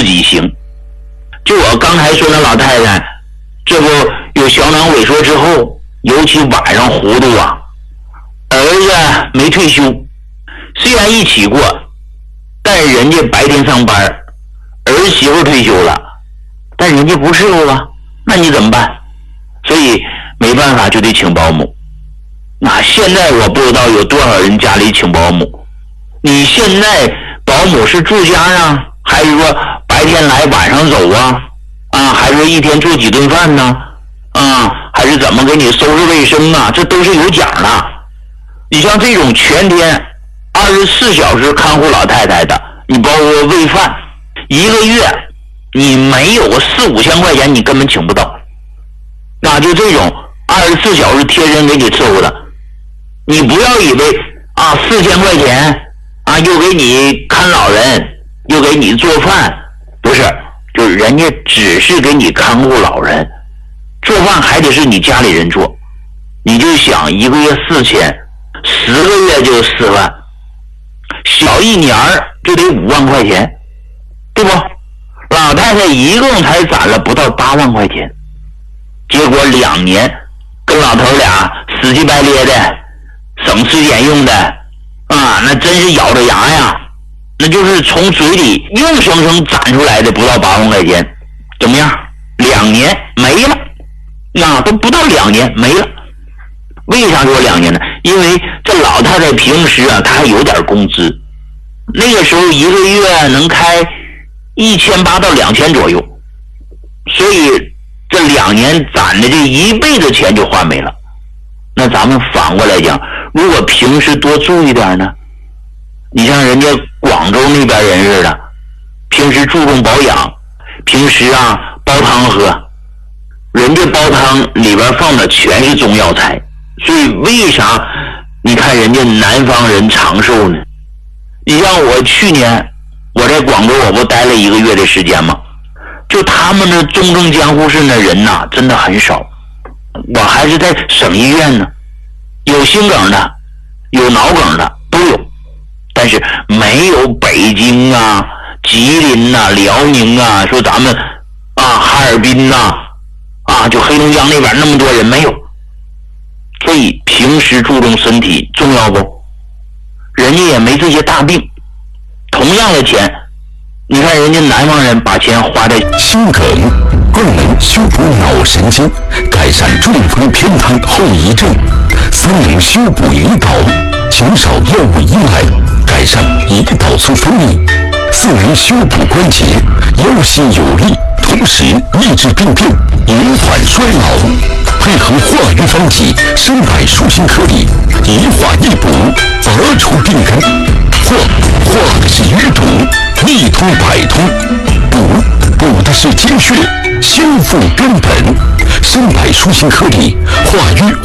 自己行。就我刚才说那老太太，这不有小脑萎缩之后，尤其晚上糊涂啊，儿子没退休，虽然一起过，但是人家白天上班，儿媳妇退休了，但人家不是了，那你怎么办？所以没办法就得请保姆。那现在我不知道有多少人家里请保姆，你现在保姆是住家啊，还是说白天来晚上走啊？还是说一天做几顿饭呢？还是怎么给你收拾卫生啊？这都是有奖的。你像这种全天24小时看护老太太的，你包括喂饭，一个月你没有个4、5千块钱，你根本请不到。那就这种24小时贴身给你伺候的，你不要以为4千块钱又给你看老人，又给你做饭，不是，就是人家只是给你看护老人，做饭还得是你家里人做。你就想一个月4千，10个月就4万，小一年就得5万块钱，对不？老太太一共才攒了不到8万块钱，结果2年跟老头俩死乞白咧的，省吃俭用的那真是咬着牙呀，那就是从嘴里硬生生攒出来的不到8万块钱，怎么样？2年没了，都不到2年没了。为啥说2年呢？因为这老太太平时她还有点工资，那个时候一个月能开1800到2000左右，所以这2年攒的这一辈子钱就花没了。那咱们反过来讲，如果平时多注意点呢？你像人家广州那边人似的，平时注重保养，平时煲汤喝，人家煲汤里边放的全是中药材，所以为啥你看人家南方人长寿呢？你像我去年我在广州我不待了1个月的时间吗？就他们的重症监护室的人真的很少，我还是在省医院呢，有心梗的，有脑梗的都有，但是没有北京吉林辽宁说咱们哈尔滨就黑龙江那边那么多人没有。所以平时注重身体重要不？人家也没这些大病，同样的钱，你看人家南方人把钱花在心梗功能修补脑神经，改善中风偏瘫后遗症，3能修补胰岛，减少药物依赖，改善胰岛素分泌，4能修补关节，腰膝有力，同时抑制病变，延缓衰老。配合化瘀方剂深百舒心颗粒，一化一补，拔除病根。化的是淤堵，一通百通；补的是精血，修复根本。深百舒心颗粒，化瘀